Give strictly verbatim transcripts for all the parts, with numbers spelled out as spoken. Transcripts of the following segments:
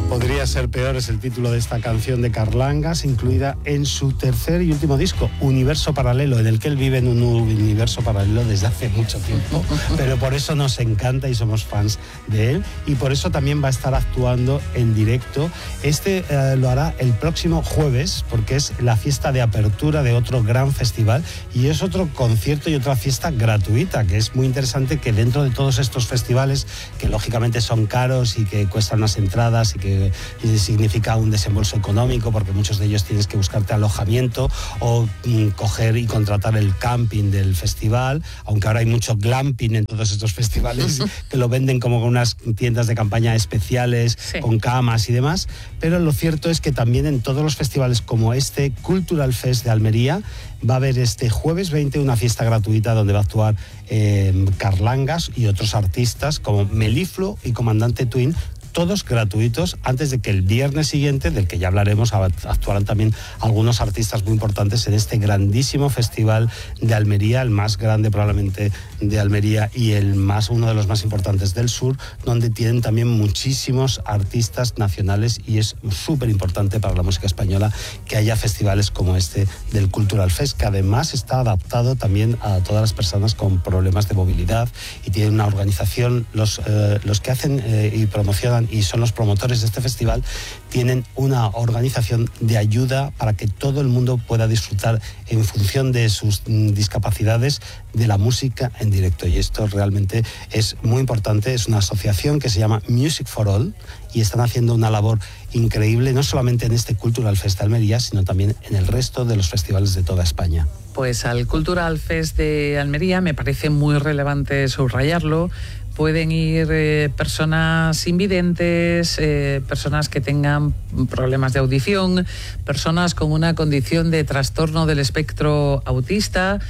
Podría ser peor es el título de esta canción de Carlangas, incluida en su tercer y último disco, Universo Paralelo, en el que él vive en un universo paralelo desde hace mucho tiempo, pero por eso nos encanta y somos fans de él, y por eso también va a estar actuando en directo. Este eh, lo hará el próximo jueves, porque es la fiesta de apertura de otro gran festival, y es otro concierto y otra fiesta gratuita, que es muy interesante que dentro de todos estos festivales, que lógicamente son caros y que cuestan las entradas y que y significa un desembolso económico, porque muchos de ellos tienes que buscarte alojamiento o mm, coger y contratar el camping del festival, aunque ahora hay mucho glamping en todos estos festivales que lo venden como unas tiendas de campaña especiales, sí, con camas y demás, pero lo cierto es que también en todos los festivales como este Cultural Fest de Almería va a haber este jueves veinte una fiesta gratuita donde va a actuar eh, Carlangas y otros artistas como Melifluo y Comandante Twin, todos gratuitos, antes de que el viernes siguiente, del que ya hablaremos, actuarán también algunos artistas muy importantes en este grandísimo festival de Almería, el más grande probablemente de Almería y el más uno de los más importantes del sur, donde tienen también muchísimos artistas nacionales, y es súper importante para la música española que haya festivales como este del Cultural Fest, que además está adaptado también a todas las personas con problemas de movilidad, y tiene una organización, los, eh, los que hacen eh, y promocionan y son los promotores de este festival, tienen una organización de ayuda para que todo el mundo pueda disfrutar en función de sus discapacidades de la música en directo, y esto realmente es muy importante. Es una asociación que se llama Music for All y están haciendo una labor increíble, no solamente en este Cultural Fest de Almería, sino también en el resto de los festivales de toda España. Pues al Cultural Fest de Almería me parece muy relevante subrayarlo. Pueden ir eh, personas invidentes, eh, personas que tengan problemas de audición, personas con una condición de trastorno del espectro autista,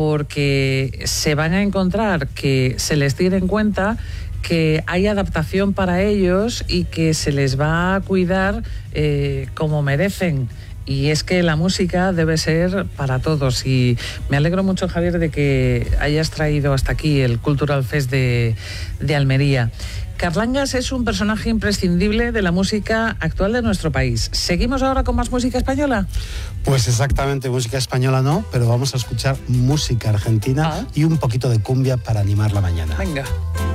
porque se van a encontrar que se les tiene en cuenta, que hay adaptación para ellos y que se les va a cuidar eh, como merecen. Y es que la música debe ser para todos, y me alegro mucho, Javier, de que hayas traído hasta aquí el Cultural Fest de, de Almería. Carlangas es un personaje imprescindible de la música actual de nuestro país. ¿Seguimos ahora con más música española? Pues exactamente, música española no, pero vamos a escuchar música argentina, ah, y un poquito de cumbia para animar la mañana. Venga.